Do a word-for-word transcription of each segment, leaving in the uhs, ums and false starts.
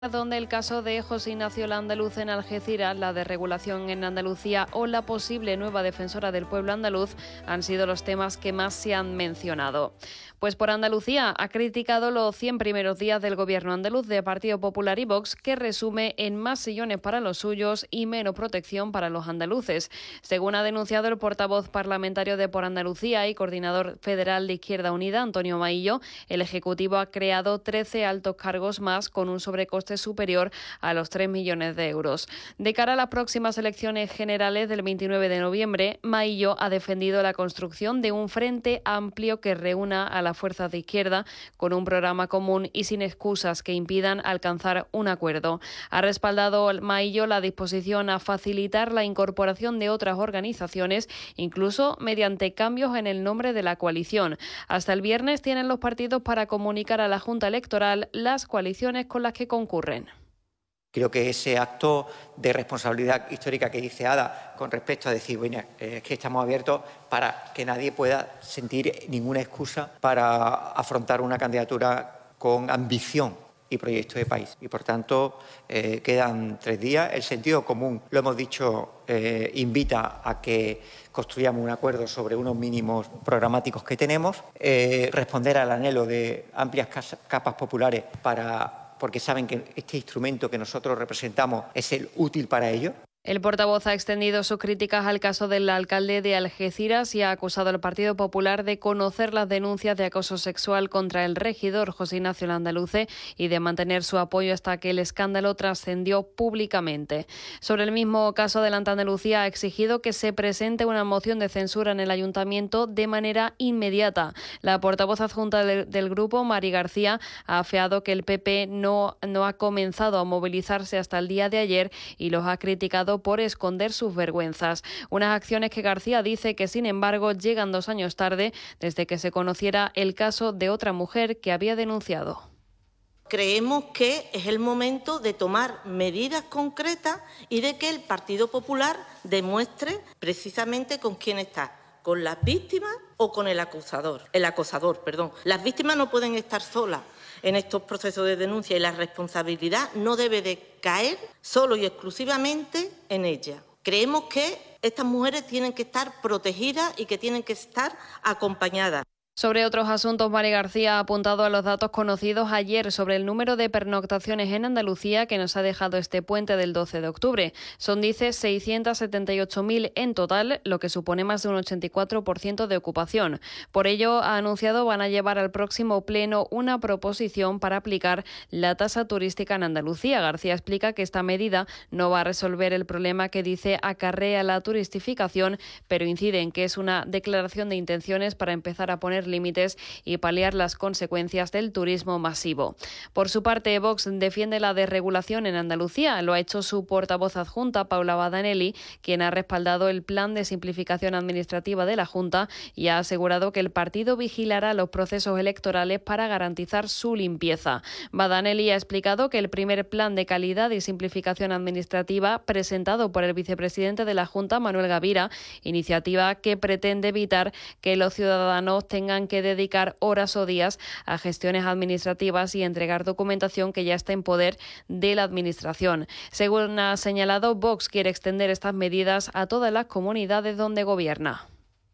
Donde el caso de José Ignacio Landaluz en Algeciras, la desregulación en Andalucía o la posible nueva defensora del pueblo andaluz han sido los temas que más se han mencionado. Pues por Andalucía ha criticado los cien primeros días del gobierno andaluz de Partido Popular y Vox, que resume en más sillones para los suyos y menos protección para los andaluces. Según ha denunciado el portavoz parlamentario de Por Andalucía y coordinador federal de Izquierda Unida, Antonio Maillo, el Ejecutivo ha creado trece altos cargos más con un sobrecoste superior a los tres millones de euros. De cara a las próximas elecciones generales del veintinueve de noviembre, Maillo ha defendido la construcción de un frente amplio que reúna a las fuerzas de izquierda con un programa común y sin excusas que impidan alcanzar un acuerdo. Ha respaldado Maillo la disposición a facilitar la incorporación de otras organizaciones, incluso mediante cambios en el nombre de la coalición. Hasta el viernes tienen los partidos para comunicar a la Junta Electoral las coaliciones con las que concurren. Creo que ese acto de responsabilidad histórica que dice Ada con respecto a decir, bueno, es que estamos abiertos para que nadie pueda sentir ninguna excusa para afrontar una candidatura con ambición y proyecto de país. Y, por tanto, eh, quedan tres días. El sentido común, lo hemos dicho, eh, invita a que construyamos un acuerdo sobre unos mínimos programáticos que tenemos, eh, responder al anhelo de amplias capas populares para... porque saben que este instrumento que nosotros representamos es el útil para ello. El portavoz ha extendido sus críticas al caso del alcalde de Algeciras y ha acusado al Partido Popular de conocer las denuncias de acoso sexual contra el regidor José Ignacio Landaluce y de mantener su apoyo hasta que el escándalo trascendió públicamente. Sobre el mismo caso, Adelante Andalucía ha exigido que se presente una moción de censura en el ayuntamiento de manera inmediata. La portavoz adjunta del, del grupo, Mari García, ha afeado que el P P no, no ha comenzado a movilizarse hasta el día de ayer y los ha criticado por esconder sus vergüenzas. Unas acciones que García dice que, sin embargo, llegan dos años tarde desde que se conociera el caso de otra mujer que había denunciado. Creemos que es el momento de tomar medidas concretas y de que el Partido Popular demuestre precisamente con quién está, con las víctimas o con el acusador, el acosador, perdón. Las víctimas no pueden estar solas en estos procesos de denuncia y la responsabilidad no debe de caer solo y exclusivamente en ella. Creemos que estas mujeres tienen que estar protegidas y que tienen que estar acompañadas. Sobre otros asuntos, Mari García ha apuntado a los datos conocidos ayer sobre el número de pernoctaciones en Andalucía que nos ha dejado este puente del doce de octubre. Son, dice, seiscientas setenta y ocho mil en total, lo que supone más de un ochenta y cuatro por ciento de ocupación. Por ello, ha anunciado van a llevar al próximo pleno una proposición para aplicar la tasa turística en Andalucía. García explica que esta medida no va a resolver el problema que dice acarrea la turistificación, pero incide en que es una declaración de intenciones para empezar a poner límites y paliar las consecuencias del turismo masivo. Por su parte, Vox defiende la desregulación en Andalucía. Lo ha hecho su portavoz adjunta, Paula Badanelli, quien ha respaldado el plan de simplificación administrativa de la Junta y ha asegurado que el partido vigilará los procesos electorales para garantizar su limpieza. Badanelli ha explicado que el primer plan de calidad y simplificación administrativa presentado por el vicepresidente de la Junta, Manuel Gavira, iniciativa que pretende evitar que los ciudadanos tengan que dedicar horas o días a gestiones administrativas y entregar documentación que ya está en poder de la Administración. Según ha señalado, Vox quiere extender estas medidas a todas las comunidades donde gobierna.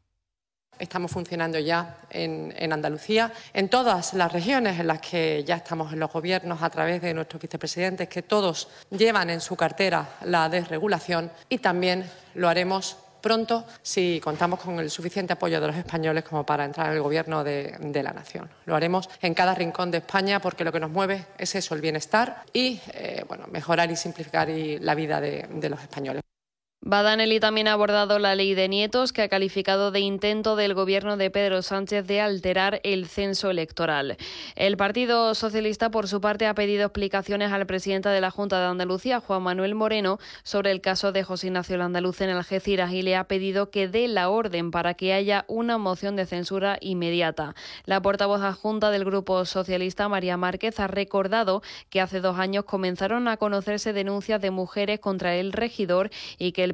Estamos funcionando ya en, en Andalucía, en todas las regiones en las que ya estamos en los gobiernos a través de nuestros vicepresidentes, que todos llevan en su cartera la desregulación, y también lo haremos pronto si contamos con el suficiente apoyo de los españoles como para entrar en el gobierno de, de la nación. Lo haremos en cada rincón de España porque lo que nos mueve es eso, el bienestar y eh, bueno, mejorar y simplificar y la vida de, de los españoles. Badanelli también ha abordado la ley de nietos, que ha calificado de intento del gobierno de Pedro Sánchez de alterar el censo electoral. El Partido Socialista, por su parte, ha pedido explicaciones al presidente de la Junta de Andalucía, Juan Manuel Moreno, sobre el caso de José Ignacio Landaluz en Algeciras y le ha pedido que dé la orden para que haya una moción de censura inmediata. La portavoz adjunta del Grupo Socialista, María Márquez, ha recordado que hace dos años comenzaron a conocerse denuncias de mujeres contra el regidor y que el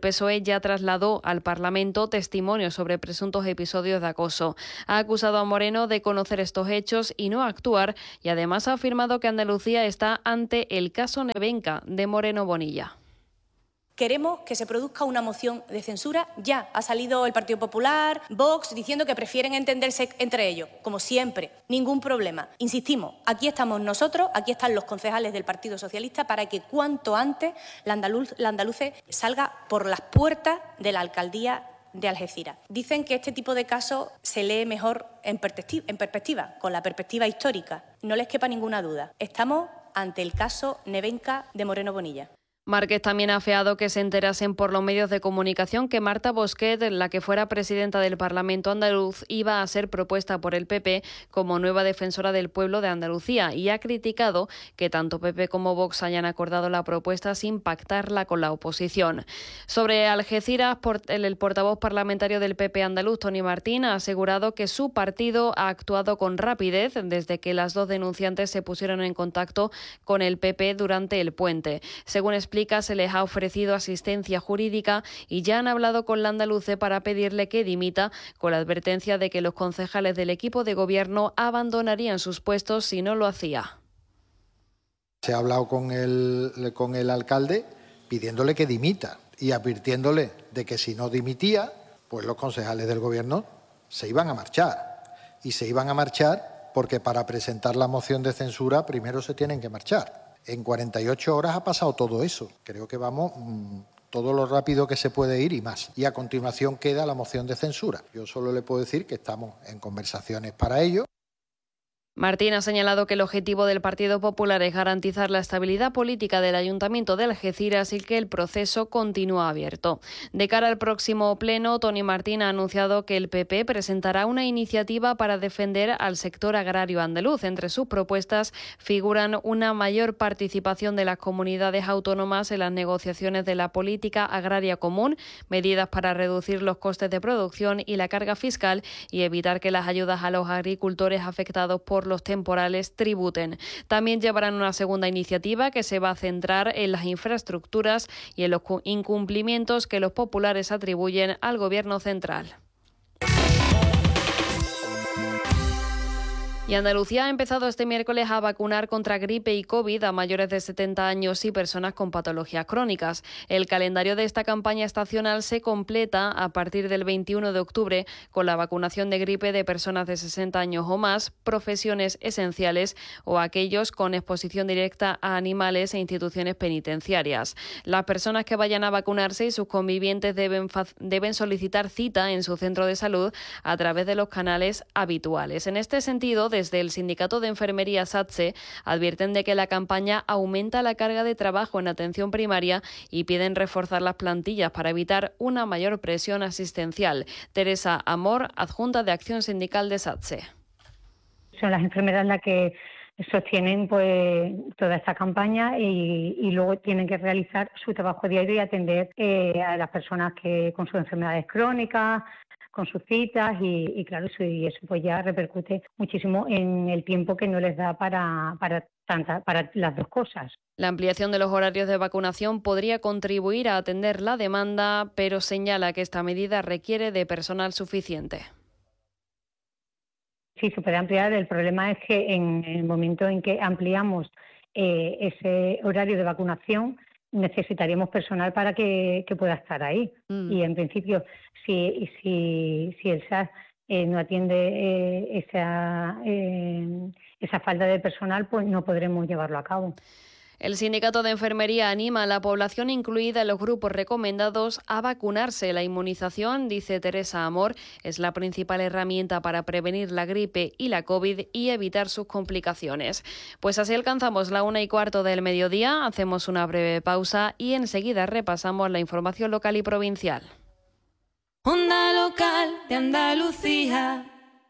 P S O E ya trasladó al Parlamento testimonios sobre presuntos episodios de acoso. Ha acusado a Moreno de conocer estos hechos y no actuar, y además ha afirmado que Andalucía está ante el caso Nevenka de Moreno Bonilla. Queremos que se produzca una moción de censura ya. Ha salido el Partido Popular, Vox, diciendo que prefieren entenderse entre ellos, como siempre. Ningún problema. Insistimos, aquí estamos nosotros, aquí están los concejales del Partido Socialista para que cuanto antes la, Andaluz, la Andaluce salga por las puertas de la alcaldía de Algeciras. Dicen que este tipo de casos se lee mejor en perspectiva, en perspectiva, con la perspectiva histórica. No les quepa ninguna duda. Estamos ante el caso Nevenka de Moreno Bonilla. Márquez también ha afeado que se enterasen por los medios de comunicación que Marta Bosquet, la que fuera presidenta del Parlamento andaluz, iba a ser propuesta por el P P como nueva defensora del pueblo de Andalucía, y ha criticado que tanto P P como Vox hayan acordado la propuesta sin pactarla con la oposición. Sobre Algeciras, el portavoz parlamentario del P P andaluz, Tony Martín, ha asegurado que su partido ha actuado con rapidez desde que las dos denunciantes se pusieron en contacto con el P P durante el puente. Según explica, se les ha ofrecido asistencia jurídica y ya han hablado con la andaluce para pedirle que dimita, con la advertencia de que los concejales del equipo de gobierno abandonarían sus puestos si no lo hacía. Se ha hablado con el, con el alcalde pidiéndole que dimita y advirtiéndole de que si no dimitía, pues los concejales del gobierno se iban a marchar. Y se iban a marchar porque para presentar la moción de censura primero se tienen que marchar. En cuarenta y ocho horas ha pasado todo eso. Creo que vamos mmm, todo lo rápido que se puede ir y más. Y a continuación queda la moción de censura. Yo solo le puedo decir que estamos en conversaciones para ello. Martín ha señalado que el objetivo del Partido Popular es garantizar la estabilidad política del Ayuntamiento de Algeciras y que el proceso continúa abierto. De cara al próximo pleno, Tony Martín ha anunciado que el P P presentará una iniciativa para defender al sector agrario andaluz. Entre sus propuestas figuran una mayor participación de las comunidades autónomas en las negociaciones de la política agraria común, medidas para reducir los costes de producción y la carga fiscal y evitar que las ayudas a los agricultores afectados por los temporales tributen. También llevarán una segunda iniciativa que se va a centrar en las infraestructuras y en los incumplimientos que los populares atribuyen al Gobierno central. Y Andalucía ha empezado este miércoles a vacunar contra gripe y COVID a mayores de setenta años y personas con patologías crónicas. El calendario de esta campaña estacional se completa a partir del veintiuno de octubre con la vacunación de gripe de personas de sesenta años o más, profesiones esenciales o aquellos con exposición directa a animales e instituciones penitenciarias. Las personas que vayan a vacunarse y sus convivientes deben, deben solicitar cita en su centro de salud a través de los canales habituales. En este sentido, desde el Sindicato de Enfermería SATSE advierten de que la campaña aumenta la carga de trabajo en atención primaria y piden reforzar las plantillas para evitar una mayor presión asistencial. Teresa Amor, adjunta de Acción Sindical de SATSE. Son las enfermeras las que sostienen pues toda esta campaña y, y luego tienen que realizar su trabajo diario y atender eh, a las personas que con sus enfermedades crónicas, con sus citas y, y claro, eso, y eso pues ya repercute muchísimo en el tiempo que no les da para, para, tanta, para las dos cosas. La ampliación de los horarios de vacunación podría contribuir a atender la demanda, pero señala que esta medida requiere de personal suficiente. Sí, se puede ampliar. El problema es que en el momento en que ampliamos eh, ese horario de vacunación, necesitaríamos personal para que, que pueda estar ahí. Mm. Y en principio, si, si, si el S A S eh, no atiende eh, esa, eh, esa falta de personal, pues no podremos llevarlo a cabo. El Sindicato de Enfermería anima a la población incluida en los grupos recomendados a vacunarse. La inmunización, dice Teresa Amor, es la principal herramienta para prevenir la gripe y la COVID y evitar sus complicaciones. Pues así alcanzamos la una y cuarto del mediodía, hacemos una breve pausa y enseguida repasamos la información local y provincial. Onda Local de Andalucía.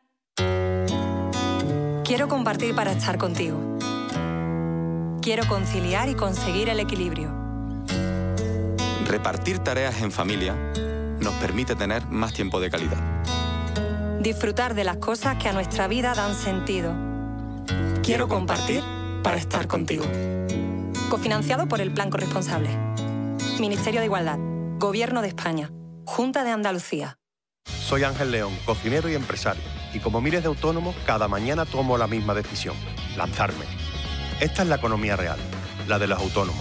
Quiero compartir para estar contigo. Quiero conciliar y conseguir el equilibrio. Repartir tareas en familia nos permite tener más tiempo de calidad. Disfrutar de las cosas que a nuestra vida dan sentido. Quiero compartir para estar contigo. Cofinanciado por el Plan Corresponsable. Ministerio de Igualdad, Gobierno de España. Junta de Andalucía. Soy Ángel León, cocinero y empresario. Y como miles de autónomos, cada mañana tomo la misma decisión: lanzarme. Esta es la economía real, la de los autónomos.